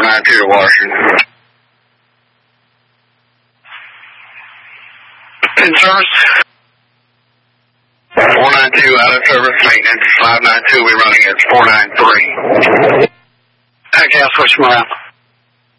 492 to Washington. In service. 492 out of service, maintenance. 592, we're running at 493. Okay, I'll switch them around.